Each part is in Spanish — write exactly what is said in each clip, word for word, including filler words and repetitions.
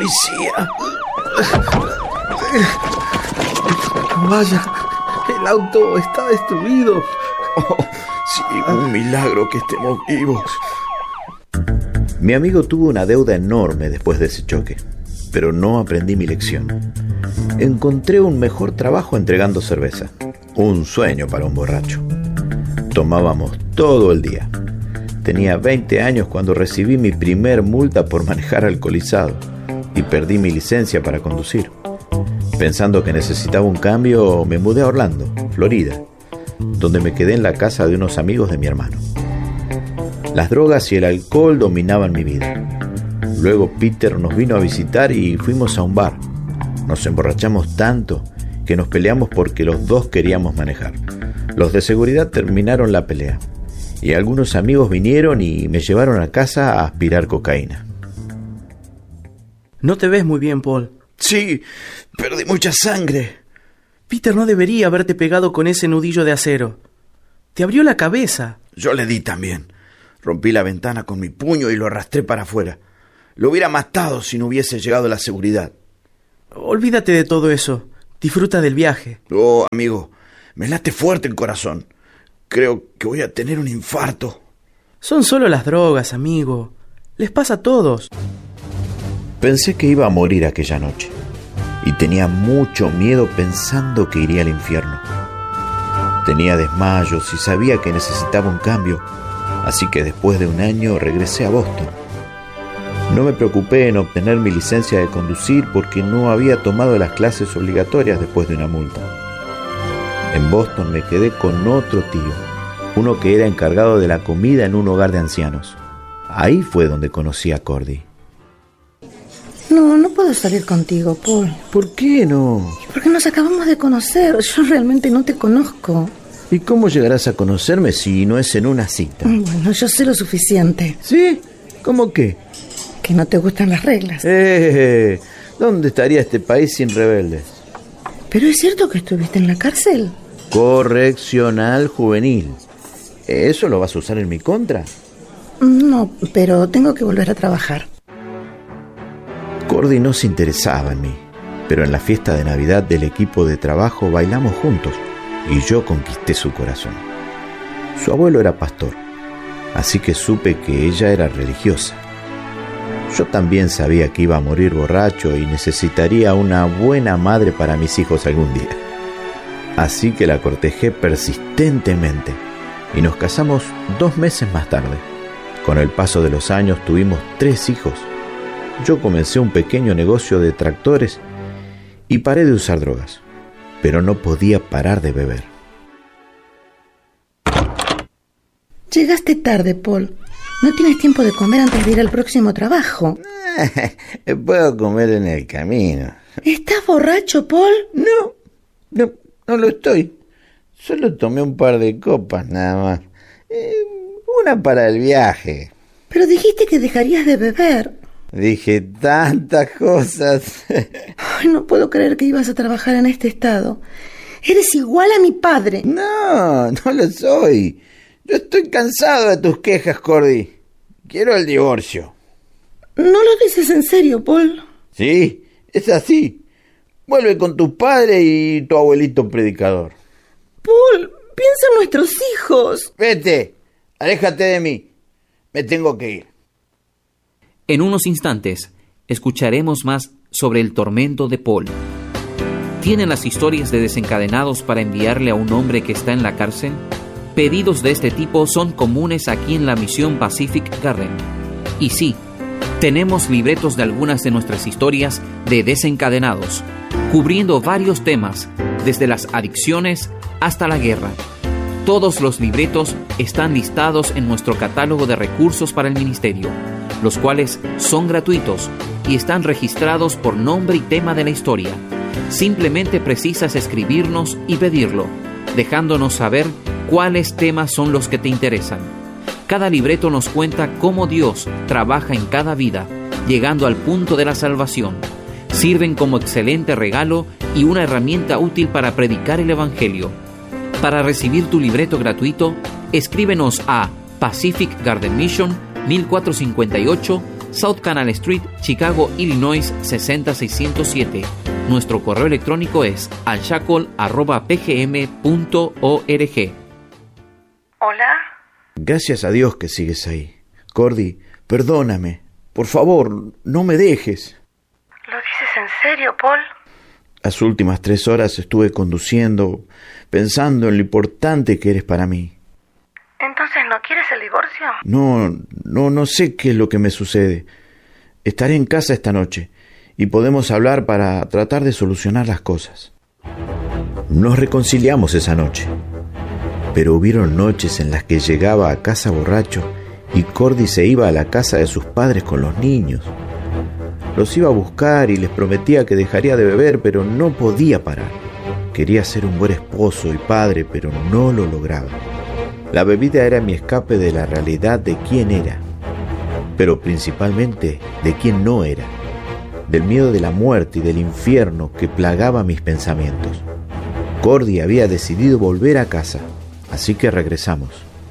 policía. Vaya, el auto está destruido. Oh, sí, un milagro que estemos vivos. Mi amigo tuvo una deuda enorme después de ese choque, pero no aprendí mi lección. Encontré un mejor trabajo entregando cerveza. Un sueño para un borracho. Tomábamos todo el día. Tenía veinte años cuando recibí mi primer multa por manejar alcoholizado y perdí mi licencia para conducir. Pensando que necesitaba un cambio, me mudé a Orlando, Florida, donde me quedé en la casa de unos amigos de mi hermano. Las drogas y el alcohol dominaban mi vida. Luego Peter nos vino a visitar y fuimos a un bar. Nos emborrachamos tanto que nos peleamos porque los dos queríamos manejar. Los de seguridad terminaron la pelea y algunos amigos vinieron y me llevaron a casa a aspirar cocaína. No te ves muy bien, Paul. Sí, perdí mucha sangre. Peter no debería haberte pegado con ese nudillo de acero. Te abrió la cabeza. Yo le di también. Rompí la ventana con mi puño y lo arrastré para afuera. Lo hubiera matado si no hubiese llegado la seguridad. Olvídate de todo eso. Disfruta del viaje. Oh, amigo, me late fuerte el corazón. Creo que voy a tener un infarto. Son solo las drogas, amigo. Les pasa a todos. Pensé que iba a morir aquella noche y tenía mucho miedo pensando que iría al infierno. Tenía desmayos y sabía que necesitaba un cambio, así que después de un año regresé a Boston. No me preocupé en obtener mi licencia de conducir porque no había tomado las clases obligatorias después de una multa. En Boston me quedé con otro tío, uno que era encargado de la comida en un hogar de ancianos. Ahí fue donde conocí a Cordy. No, no puedo salir contigo, Paul. ¿Por qué no? Porque nos acabamos de conocer. Yo realmente no te conozco. ¿Y cómo llegarás a conocerme si no es en una cita? Bueno, yo sé lo suficiente. ¿Sí? ¿Cómo qué? Que no te gustan las reglas. Eh, ¿dónde estaría este país sin rebeldes? ¿Pero es cierto que estuviste en la cárcel? Correccional juvenil. ¿Eso lo vas a usar en mi contra? No, pero tengo que volver a trabajar. Cordy no se interesaba en mí, pero en la fiesta de Navidad del equipo de trabajo bailamos juntos y yo conquisté su corazón. Su abuelo era pastor, así que supe que ella era religiosa. Yo también sabía que iba a morir borracho y necesitaría una buena madre para mis hijos algún día. Así que la cortejé persistentemente y nos casamos dos meses más tarde. Con el paso de los años tuvimos tres hijos. Yo comencé un pequeño negocio de tractores y paré de usar drogas, pero no podía parar de beber. Llegaste tarde, Paul. No tienes tiempo de comer antes de ir al próximo trabajo. Puedo comer en el camino. ¿Estás borracho, Paul? No, no, no lo estoy. Solo tomé un par de copas nada más. Eh, una para el viaje. Pero dijiste que dejarías de beber. Dije tantas cosas. Ay, no puedo creer que ibas a trabajar en este estado. Eres igual a mi padre. No, no lo soy. Yo estoy cansado de tus quejas, Cordy. Quiero el divorcio. ¿No lo dices en serio, Paul? Sí, es así. Vuelve con tu padre y tu abuelito predicador. Paul, piensa en nuestros hijos. Vete, aléjate de mí. Me tengo que ir. En unos instantes, escucharemos más sobre el tormento de Paul. ¿Tienen las historias de desencadenados para enviarle a un hombre que está en la cárcel? Pedidos de este tipo son comunes aquí en la misión Pacific Garden. Y sí, tenemos libretos de algunas de nuestras historias de desencadenados, cubriendo varios temas, desde las adicciones hasta la guerra. Todos los libretos están listados en nuestro catálogo de recursos para el ministerio, los cuales son gratuitos y están registrados por nombre y tema de la historia. Simplemente precisas escribirnos y pedirlo, dejándonos saber cuáles temas son los que te interesan. Cada libreto nos cuenta cómo Dios trabaja en cada vida, llegando al punto de la salvación. Sirven como excelente regalo y una herramienta útil para predicar el Evangelio. Para recibir tu libreto gratuito, escríbenos a Pacific Garden Mission, mil cuatrocientos cincuenta y ocho, South Canal Street, Chicago, Illinois seis cero seis cero siete. Nuestro correo electrónico es alshacol arroba p g m punto org. ¿Hola? Gracias a Dios que sigues ahí. Cordy, perdóname. Por favor, no me dejes. ¿Lo dices en serio, Paul? Las últimas tres horas estuve conduciendo, pensando en lo importante que eres para mí. ¿Entonces no quieres el divorcio? No, no, no sé qué es lo que me sucede. Estaré en casa esta noche y podemos hablar para tratar de solucionar las cosas. Nos reconciliamos esa noche, pero hubieron noches en las que llegaba a casa borracho y Cordy se iba a la casa de sus padres con los niños. Los iba a buscar y les prometía que dejaría de beber, pero no podía parar. Quería ser un buen esposo y padre, pero no lo lograba. La bebida era mi escape de la realidad de quién era, pero principalmente de quién no era, del miedo de la muerte y del infierno que plagaba mis pensamientos. Cordy había decidido volver a casa, así que regresamos.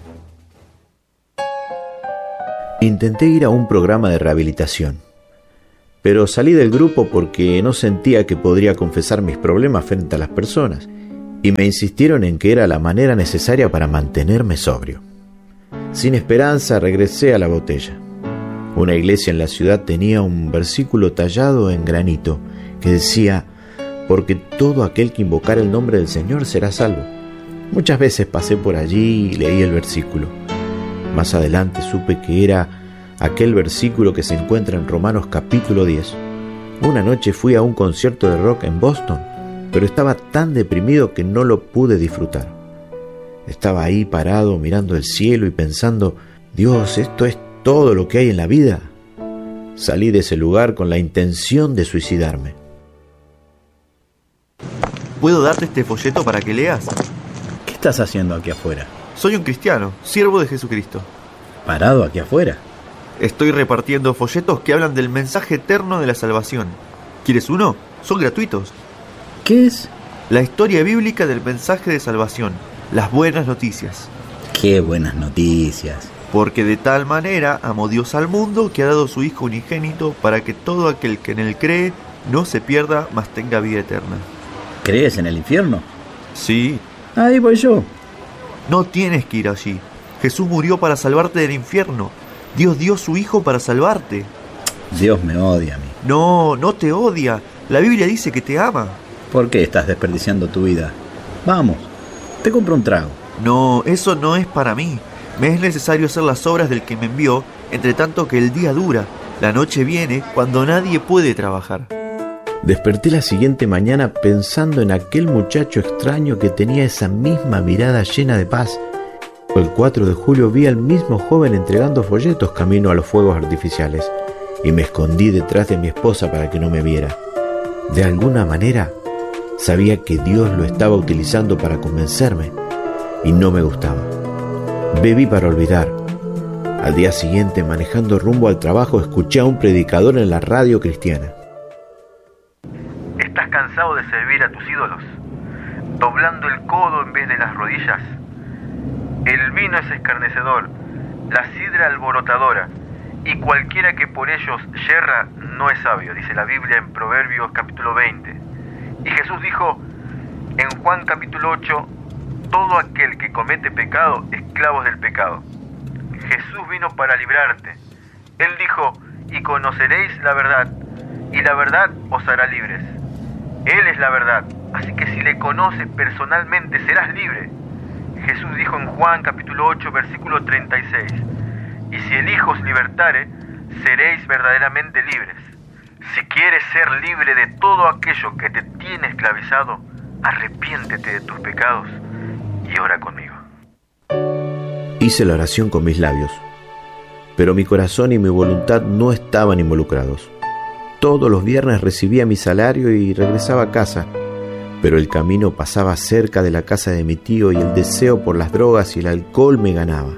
Intenté ir a un programa de rehabilitación, pero salí del grupo porque no sentía que podría confesar mis problemas frente a las personas, y me insistieron en que era la manera necesaria para mantenerme sobrio. Sin esperanza regresé a la botella. Una iglesia en la ciudad tenía un versículo tallado en granito que decía: porque todo aquel que invocar el nombre del Señor será salvo. Muchas veces pasé por allí y leí el versículo. Más adelante supe que era aquel versículo que se encuentra en Romanos capítulo diez. Una noche fui a un concierto de rock en Boston, pero estaba tan deprimido que no lo pude disfrutar. Estaba ahí parado mirando el cielo y pensando: Dios, ¿esto es todo lo que hay en la vida? Salí de ese lugar con la intención de suicidarme. ¿Puedo darte este folleto para que leas? ¿Qué estás haciendo aquí afuera? Soy un cristiano, siervo de Jesucristo. ¿Parado aquí afuera? Estoy repartiendo folletos que hablan del mensaje eterno de la salvación. ¿Quieres uno? Son gratuitos. ¿Qué es? La historia bíblica del mensaje de salvación, las buenas noticias. ¡Qué buenas noticias! Porque de tal manera amó Dios al mundo que ha dado su Hijo unigénito para que todo aquel que en él cree no se pierda, mas tenga vida eterna. ¿Crees en el infierno? Sí. Ahí voy yo. No tienes que ir allí. Jesús murió para salvarte del infierno. Dios dio su Hijo para salvarte. Dios me odia a mí. No, no te odia. La Biblia dice que te ama. ¿Por qué estás desperdiciando tu vida? Vamos, te compro un trago. No, eso no es para mí. Me es necesario hacer las obras del que me envió, entre tanto que el día dura. La noche viene cuando nadie puede trabajar. Desperté la siguiente mañana pensando en aquel muchacho extraño que tenía esa misma mirada llena de paz. El cuatro de julio vi al mismo joven entregando folletos camino a los fuegos artificiales y me escondí detrás de mi esposa para que no me viera. De alguna manera sabía que Dios lo estaba utilizando para convencerme y no me gustaba. Bebí para olvidar. Al día siguiente, manejando rumbo al trabajo, escuché a un predicador en la radio cristiana. ¿Estás cansado de servir a tus ídolos, doblando el codo en vez de las rodillas? El vino es escarnecedor, la sidra alborotadora, y cualquiera que por ellos yerra no es sabio, dice la Biblia en Proverbios capítulo veinte. Y Jesús dijo en Juan capítulo ocho: todo aquel que comete pecado, esclavos del pecado. Jesús vino para librarte. Él dijo: y conoceréis la verdad, y la verdad os hará libres. Él es la verdad, así que si le conoces personalmente serás libre. Jesús dijo en Juan capítulo ocho versículo treinta y seis: y si el Hijo os libertare, seréis verdaderamente libres. Si quieres ser libre de todo aquello que te tiene esclavizado, arrepiéntete de tus pecados y ora conmigo. Hice la oración con mis labios, pero mi corazón y mi voluntad no estaban involucrados. Todos los viernes recibía mi salario y regresaba a casa, pero el camino pasaba cerca de la casa de mi tío y el deseo por las drogas y el alcohol me ganaba.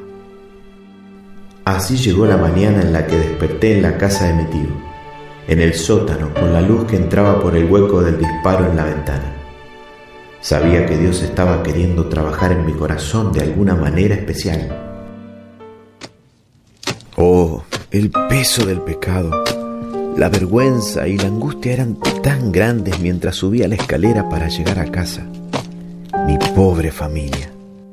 Así llegó la mañana en la que desperté en la casa de mi tío, en el sótano, con la luz que entraba por el hueco del disparo en la ventana. Sabía que Dios estaba queriendo trabajar en mi corazón de alguna manera especial. Oh, El peso del pecado, la vergüenza y la angustia eran tan grandes mientras subía la escalera para llegar a casa. Mi pobre familia.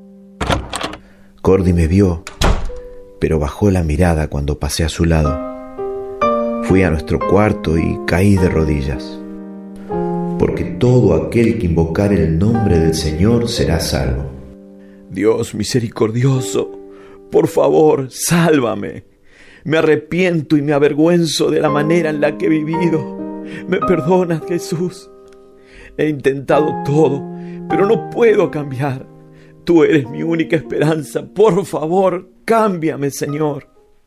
Cordy me vio, pero bajó la mirada cuando pasé a su lado. Fui a nuestro cuarto y caí de rodillas. Porque todo aquel que invocar el nombre del Señor será salvo. Dios misericordioso, por favor, sálvame. Me arrepiento y me avergüenzo de la manera en la que he vivido. ¿Me perdonas, Jesús? He intentado todo, pero no puedo cambiar. Tú eres mi única esperanza. Por favor, cámbiame, Señor.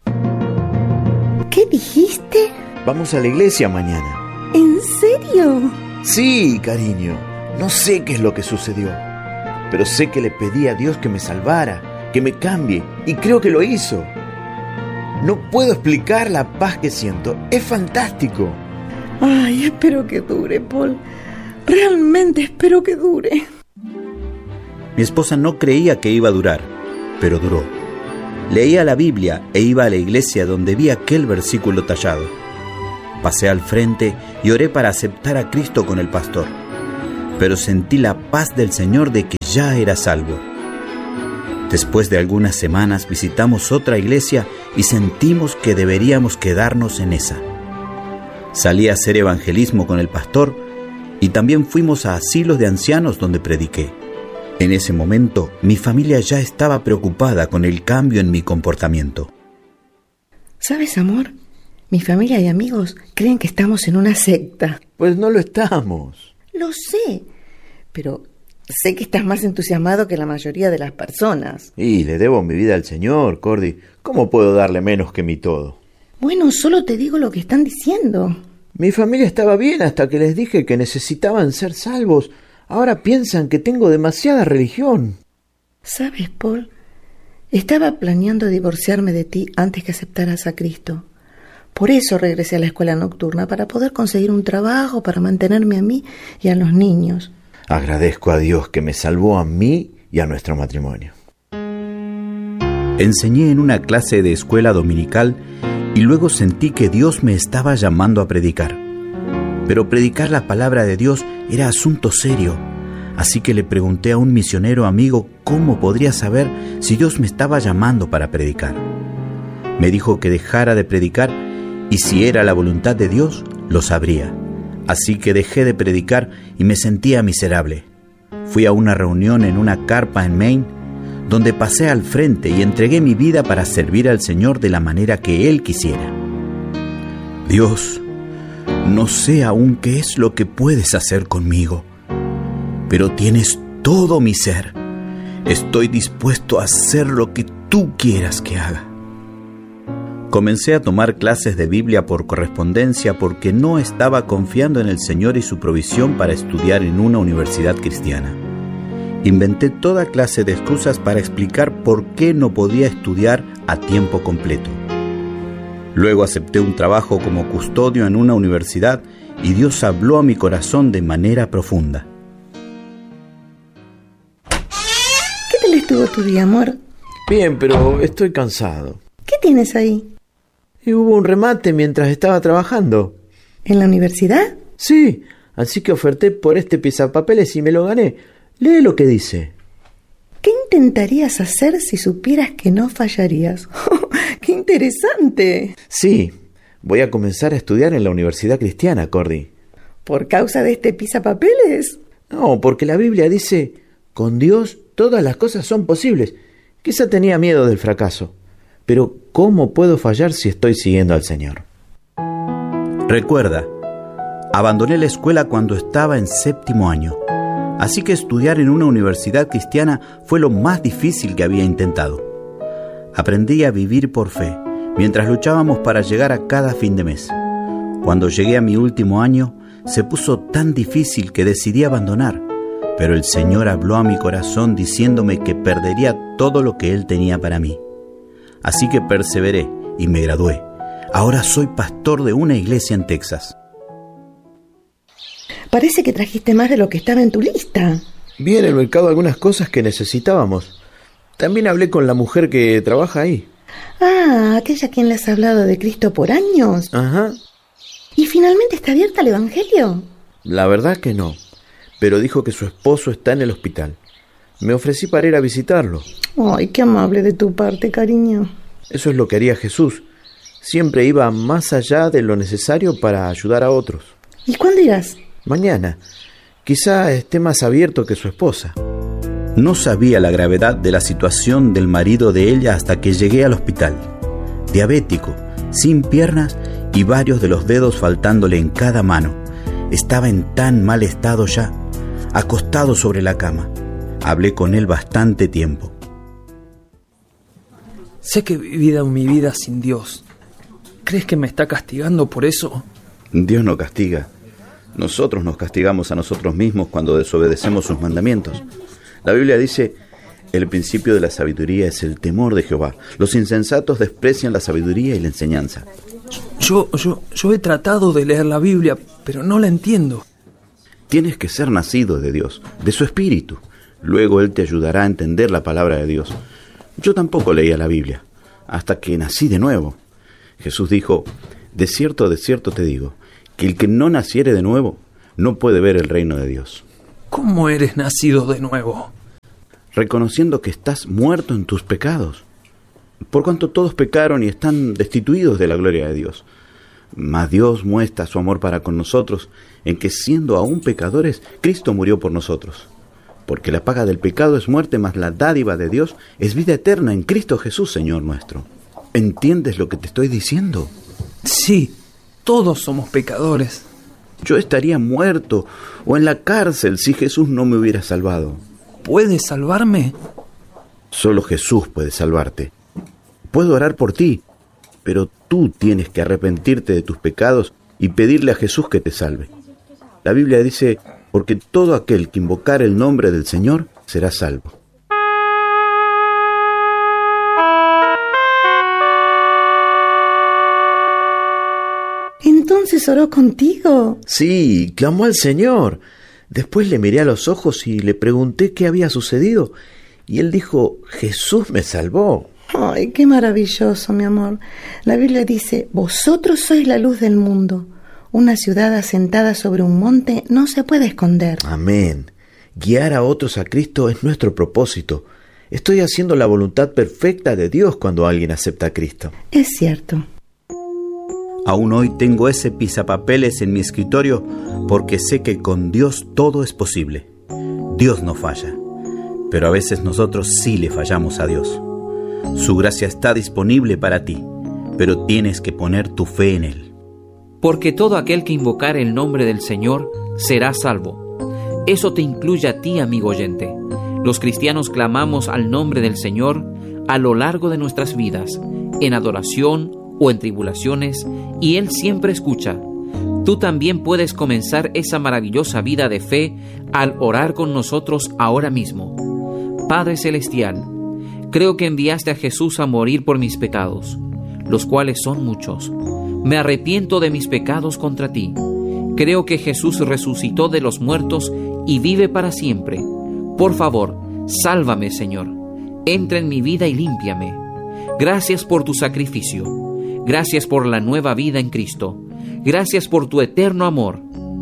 ¿Qué dijiste? Vamos a la iglesia mañana. ¿En serio? Sí, cariño. No sé qué es lo que sucedió, pero sé que le pedí a Dios que me salvara, que me cambie, y creo que lo hizo. No puedo explicar la paz que siento. Es fantástico. Ay, espero que dure, Paul. Realmente espero que dure. Mi esposa no creía que iba a durar, pero duró. Leía la Biblia e iba a la iglesia donde vi aquel versículo tallado. Pasé al frente y oré para aceptar a Cristo con el pastor, pero sentí la paz del Señor de que ya era salvo. Después de algunas semanas visitamos otra iglesia y sentimos que deberíamos quedarnos en esa. Salí a hacer evangelismo con el pastor y también fuimos a asilos de ancianos donde prediqué. En ese momento, mi familia ya estaba preocupada con el cambio en mi comportamiento. ¿Sabes, amor? Mi familia y amigos creen que estamos en una secta. Pues no lo estamos. Lo sé, pero sé que estás más entusiasmado que la mayoría de las personas. Y le debo mi vida al Señor, Cordy. ¿Cómo puedo darle menos que mi todo? Bueno, solo te digo lo que están diciendo. Mi familia estaba bien hasta que les dije que necesitaban ser salvos. Ahora piensan que tengo demasiada religión. ¿Sabes, Paul? Estaba planeando divorciarme de ti antes que aceptaras a Cristo. Por eso regresé a la escuela nocturna, para poder conseguir un trabajo, para mantenerme a mí y a los niños. Agradezco a Dios que me salvó a mí y a nuestro matrimonio. Enseñé en una clase de escuela dominical y luego sentí que Dios me estaba llamando a predicar. Pero predicar la palabra de Dios era asunto serio, así que le pregunté a un misionero amigo cómo podría saber si Dios me estaba llamando para predicar. Me dijo que dejara de predicar y si era la voluntad de Dios, lo sabría. Así que dejé de predicar y me sentía miserable. Fui a una reunión en una carpa en Maine, donde pasé al frente y entregué mi vida para servir al Señor de la manera que Él quisiera. Dios, no sé aún qué es lo que puedes hacer conmigo, pero tienes todo mi ser. Estoy dispuesto a hacer lo que tú quieras que haga. Comencé a tomar clases de Biblia por correspondencia porque no estaba confiando en el Señor y su provisión para estudiar en una universidad cristiana. Inventé toda clase de excusas para explicar por qué no podía estudiar a tiempo completo. Luego acepté un trabajo como custodio en una universidad y Dios habló a mi corazón de manera profunda. ¿Qué tal estuvo tu día, amor? Bien, pero estoy cansado. ¿Qué tienes ahí? Y hubo un remate mientras estaba trabajando. ¿En la universidad? Sí, así que oferté por este pisapapeles y me lo gané. Lee lo que dice. ¿Qué intentarías hacer si supieras que no fallarías? ¡Qué interesante! Sí, voy a comenzar a estudiar en la Universidad Cristiana, Cordy. ¿Por causa de este pisapapeles? No, porque la Biblia dice, con Dios todas las cosas son posibles. Quizá tenía miedo del fracaso, pero ¿cómo puedo fallar si estoy siguiendo al Señor? Recuerda, abandoné la escuela cuando estaba en séptimo año. Así que estudiar en una universidad cristiana fue lo más difícil que había intentado. Aprendí a vivir por fe, mientras luchábamos para llegar a cada fin de mes. Cuando llegué a mi último año, se puso tan difícil que decidí abandonar, pero el Señor habló a mi corazón diciéndome que perdería todo lo que Él tenía para mí. Así que perseveré y me gradué. Ahora soy pastor de una iglesia en Texas. Parece que trajiste más de lo que estaba en tu lista. Vi en el mercado algunas cosas que necesitábamos. También hablé con la mujer que trabaja ahí. Ah, aquella a quien le has hablado de Cristo por años. Ajá. ¿Y finalmente está abierta el Evangelio? La verdad que no, pero dijo que su esposo está en el hospital. Me ofrecí para ir a visitarlo. Ay, qué amable de tu parte, cariño. Eso es lo que haría Jesús. Siempre iba más allá de lo necesario para ayudar a otros. ¿Y cuándo irás? Mañana. Quizá esté más abierto que su esposa. No sabía la gravedad de la situación del marido de ella hasta que llegué al hospital. Diabético, sin piernas y varios de los dedos faltándole en cada mano. Estaba en tan mal estado ya, acostado sobre la cama. Hablé con él bastante tiempo. Sé que he vivido mi vida sin Dios. ¿Crees que me está castigando por eso? Dios no castiga. Nosotros nos castigamos a nosotros mismos cuando desobedecemos sus mandamientos. La Biblia dice, el principio de la sabiduría es el temor de Jehová. Los insensatos desprecian la sabiduría y la enseñanza. Yo, yo, yo he tratado de leer la Biblia, pero no la entiendo. Tienes que ser nacido de Dios, de su espíritu. Luego Él te ayudará a entender la palabra de Dios. Yo tampoco leía la Biblia, hasta que nací de nuevo. Jesús dijo, de cierto, de cierto te digo, que el que no naciere de nuevo, no puede ver el reino de Dios. ¿Cómo eres nacido de nuevo? Reconociendo que estás muerto en tus pecados, por cuanto todos pecaron y están destituidos de la gloria de Dios. Mas Dios muestra su amor para con nosotros, en que siendo aún pecadores, Cristo murió por nosotros. Porque la paga del pecado es muerte, mas la dádiva de Dios es vida eterna en Cristo Jesús, Señor nuestro. ¿Entiendes lo que te estoy diciendo? Sí, todos somos pecadores. Yo estaría muerto o en la cárcel si Jesús no me hubiera salvado. ¿Puedes salvarme? Solo Jesús puede salvarte. Puedo orar por ti, pero tú tienes que arrepentirte de tus pecados y pedirle a Jesús que te salve. La Biblia dice, porque todo aquel que invocare el nombre del Señor será salvo. ¿Entonces oró contigo? Sí, clamó al Señor. Después le miré a los ojos y le pregunté qué había sucedido. Y él dijo, Jesús me salvó. Ay, qué maravilloso, mi amor. La Biblia dice, vosotros sois la luz del mundo. Una ciudad asentada sobre un monte no se puede esconder. Amén. Guiar a otros a Cristo es nuestro propósito. Estoy haciendo la voluntad perfecta de Dios cuando alguien acepta a Cristo. Es cierto. Aún hoy tengo ese pisapapeles en mi escritorio porque sé que con Dios todo es posible. Dios no falla, pero a veces nosotros sí le fallamos a Dios. Su gracia está disponible para ti, pero tienes que poner tu fe en Él. Porque todo aquel que invocare el nombre del Señor será salvo. Eso te incluye a ti, amigo oyente. Los cristianos clamamos al nombre del Señor a lo largo de nuestras vidas, en adoración o en tribulaciones, y Él siempre escucha. Tú también puedes comenzar esa maravillosa vida de fe al orar con nosotros ahora mismo. Padre Celestial, creo que enviaste a Jesús a morir por mis pecados, los cuales son muchos. Me arrepiento de mis pecados contra ti. Creo que Jesús resucitó de los muertos y vive para siempre. Por favor, sálvame, Señor. Entra en mi vida y límpiame. Gracias por tu sacrificio. Gracias por la nueva vida en Cristo. Gracias por tu eterno amor.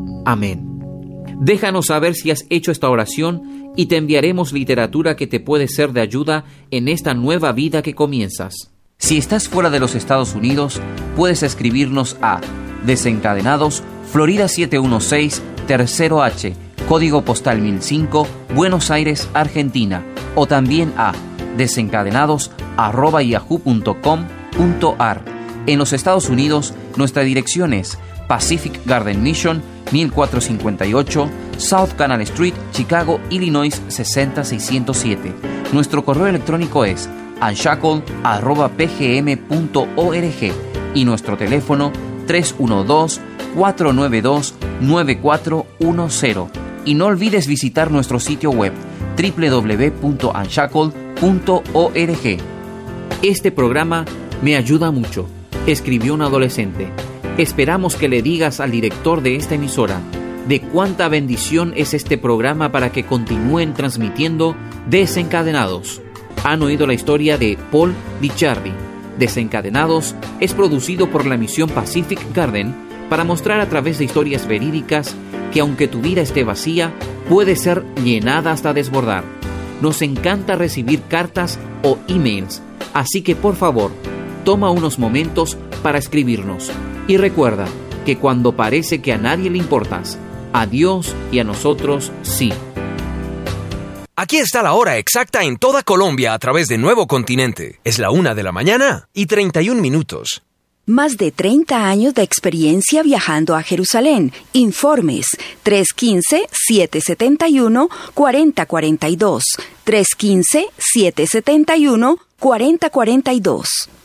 Amén. Déjanos saber si has hecho esta oración y te enviaremos literatura que te puede ser de ayuda en esta nueva vida que comienzas. Si estás fuera de los Estados Unidos, puedes escribirnos a Desencadenados, Florida siete uno seis, Tercero H, Código Postal mil cinco, Buenos Aires, Argentina, o también a desencadenados arroba yahoo punto com punto ar. En los Estados Unidos, nuestra dirección es Pacific Garden Mission, mil cuatrocientos cincuenta y ocho, South Canal Street, Chicago, Illinois seis cero seis cero siete. Nuestro correo electrónico es unshackled arroba p g m punto org y nuestro teléfono tres uno dos, cuatro nueve dos, nueve cuatro uno cero. Y no olvides visitar nuestro sitio web doble u doble u doble u punto unshackled punto org. Este programa me ayuda mucho, escribió un adolescente. Esperamos que le digas al director de esta emisora de cuánta bendición es este programa para que continúen transmitiendo Desencadenados. Han oído la historia de Paul Licciardi, Desencadenados es producido por la misión Pacific Garden para mostrar a través de historias verídicas que aunque tu vida esté vacía, puede ser llenada hasta desbordar. Nos encanta recibir cartas o emails, así que por favor, toma unos momentos para escribirnos. Y recuerda que cuando parece que a nadie le importas, a Dios y a nosotros sí. Aquí está la hora exacta en toda Colombia a través de Nuevo Continente. Es la una de la mañana y treinta y un minutos. Más de treinta años de experiencia viajando a Jerusalén. Informes tres uno cinco, siete siete uno, cuatro cero cuatro dos. tres uno cinco, siete siete uno, cuatro cero cuatro dos.